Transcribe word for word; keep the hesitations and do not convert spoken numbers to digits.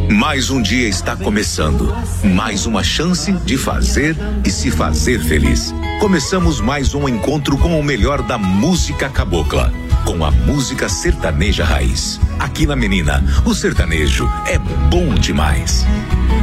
Mais um dia está começando. Mais uma chance de fazer e se fazer feliz. Começamos mais um encontro com o melhor da música cabocla. Com a música sertaneja raiz. Aqui na Menina, o sertanejo é bom demais.